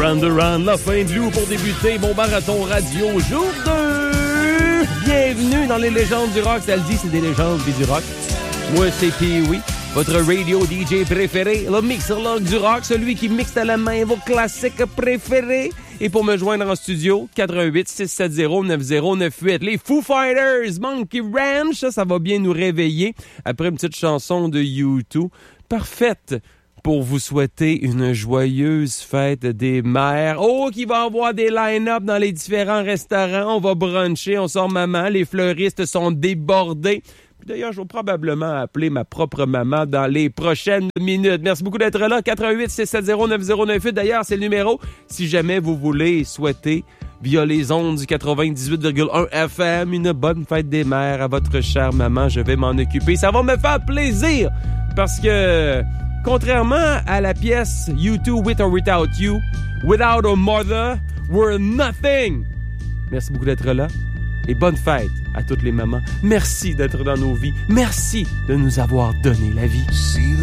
Duran Duran, la fin de Lou pour débuter. Bon marathon radio, jour 2. Bienvenue dans les légendes du rock. Ça le dit, c'est des légendes du rock. Moi, c'est Pee-Wee, votre radio DJ préféré, le mixologue du rock, celui qui mixe à la main vos classiques préférés. Et pour me joindre en studio, 88-670-9098. Les Foo Fighters, Monkey Ranch, ça va bien nous réveiller après une petite chanson de U2. Parfaite pour vous souhaiter une joyeuse fête des mères. Oh, qu'il va y avoir des line-up dans les différents restaurants. On va bruncher, on sort maman. Les fleuristes sont débordés. Puis d'ailleurs, je vais probablement appeler ma propre maman dans les prochaines minutes. Merci beaucoup d'être là. 88-670-9098. D'ailleurs, c'est le numéro si jamais vous voulez souhaiter via les ondes du 98,1 FM une bonne fête des mères à votre chère maman. Je vais m'en occuper. Ça va me faire plaisir parce que contrairement à la pièce U2 With or Without You, Without a Mother, We're Nothing. Merci beaucoup d'être là et bonne fête à toutes les mamans. Merci d'être dans nos vies. Merci de nous avoir donné la vie.